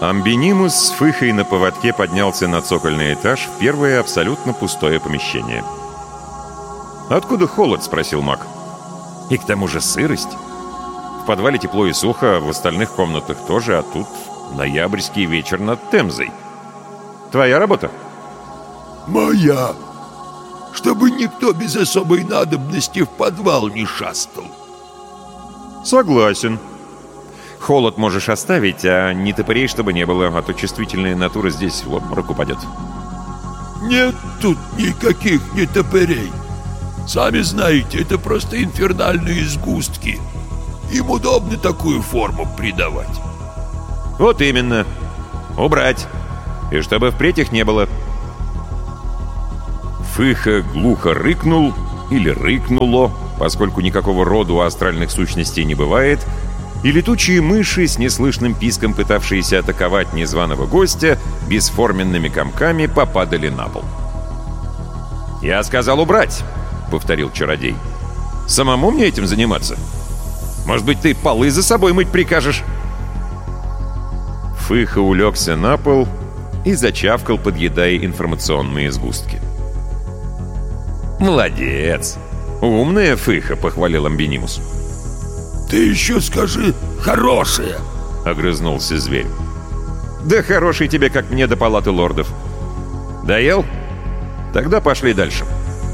Амбинимус с Фыхой на поводке поднялся на цокольный этаж в первое абсолютно пустое помещение. «Откуда холод?» — спросил маг. «И к тому же сырость. В подвале тепло и сухо, в остальных комнатах тоже, а тут ноябрьский вечер над Темзой. Твоя работа?» «Моя. Чтобы никто без особой надобности в подвал не шастал». «Согласен. Холод можешь оставить, а не топырей, чтобы не было, а то чувствительная натура здесь в обморок упадет». «Нет тут никаких нетопырей. Сами знаете, это просто инфернальные сгустки. Им удобно такую форму придавать». «Вот именно. Убрать. И чтобы впредь их не было». Фыха глухо рыкнул, или рыкнуло, поскольку никакого рода у астральных сущностей не бывает, и летучие мыши, с неслышным писком пытавшиеся атаковать незваного гостя, бесформенными комками попадали на пол. «Я сказал убрать», — повторил чародей. «Самому мне этим заниматься? Может быть, ты полы за собой мыть прикажешь?» Фыха улегся на пол и зачавкал, подъедая информационные сгустки. «Молодец! Умная Фыха», — похвалил Амбинимус. «Ты еще скажи «хорошая», — огрызнулся зверь. «Да хороший тебе, как мне, до палаты лордов. Доел? Тогда пошли дальше».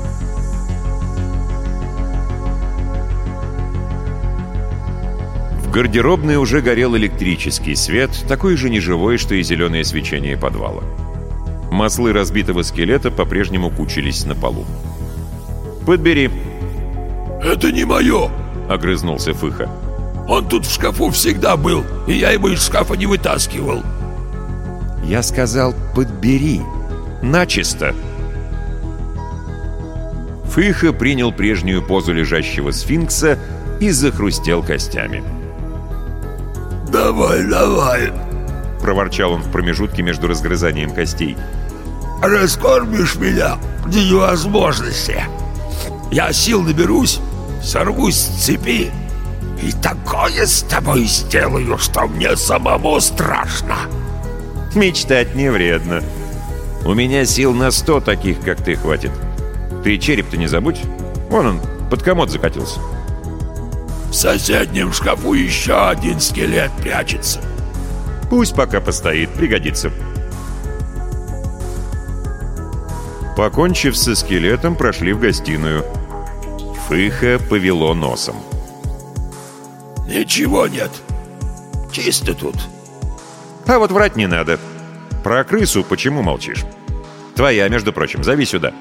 В гардеробной уже горел электрический свет, такой же неживой, что и зеленое свечение подвала. Маслы разбитого скелета по-прежнему кучились на полу. «Подбери». «Это не мое», — огрызнулся Фыха. «Он тут в шкафу всегда был, и я его из шкафа не вытаскивал». «Я сказал, подбери. Начисто». Фыха принял прежнюю позу лежащего сфинкса и захрустел костями. «Давай, давай», — проворчал он в промежутке между разгрызанием костей. «Раскормишь меня до невозможности. Я сил наберусь, сорвусь с цепи и такое с тобой сделаю, что мне самому страшно». «Мечтать не вредно. У меня сил на 100 таких, как ты, хватит. Ты череп-то не забудь. Вон он, под комод закатился». «В соседнем шкафу еще один скелет прячется». «Пусть пока постоит, пригодится». Покончив со скелетом, прошли в гостиную. Фыха повело носом. «Ничего нет. Чисто тут». «А вот врать не надо. Про крысу почему молчишь? Твоя, между прочим, зови сюда».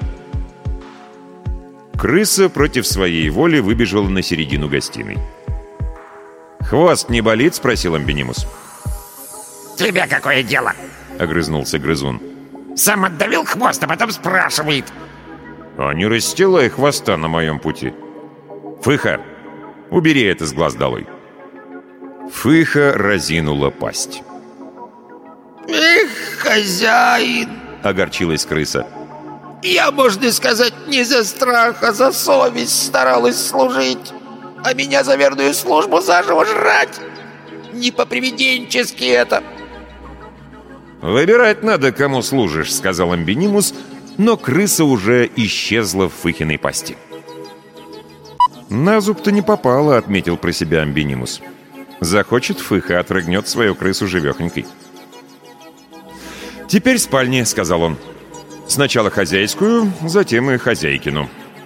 Крыса против своей воли выбежала на середину гостиной. «Хвост не болит?» — спросил Амбинимус. «Тебе какое дело?» — огрызнулся грызун. «Сам отдавил хвост, а потом спрашивает». «А не расстилай хвоста на моем пути. Фыха, убери это с глаз долой». Фыха разинула пасть. «Эх, хозяин!» — огорчилась крыса. «Я, можно сказать, не за страх, а за совесть старалась служить. А меня за верную службу заживо жрать. Не по-привиденчески это». «Выбирать надо, кому служишь», — сказал Амбинимус, но крыса уже исчезла в Фыхиной пасти. «На зуб-то не попало», — отметил про себя Амбинимус. «Захочет Фыха, отрыгнет свою крысу живехонькой». «Теперь спальни», — сказал он. «Сначала хозяйскую, затем и хозяйкину».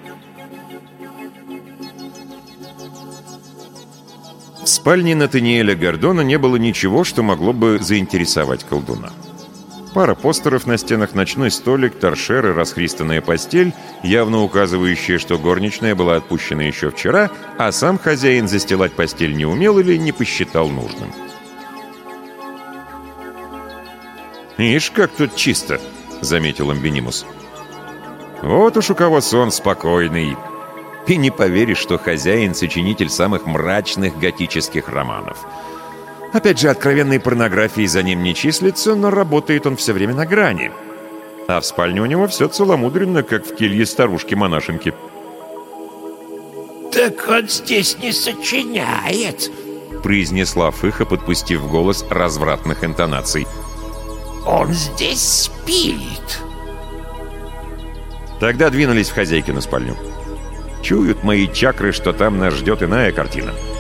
В спальне Натаниэля Гордона не было ничего, что могло бы заинтересовать колдуна. Пара постеров на стенах, ночной столик, торшер и расхристанная постель, явно указывающая, что горничная была отпущена еще вчера, а сам хозяин застилать постель не умел или не посчитал нужным. «Ишь, как тут чисто!» — заметил Амбинимус. «Вот уж у кого сон спокойный!» И не поверишь, что хозяин — сочинитель самых мрачных готических романов. Опять же, откровенной порнографии за ним не числится, но работает он все время на грани. А в спальне у него все целомудренно, как в келье старушки-монашенки. «Так он здесь не сочиняет, произнесла Фыха, подпустив голос развратных интонаций. «Он здесь спит!» Тогда двинулись в хозяйкину спальню. Чуют мои чакры, что там нас ждет иная картина.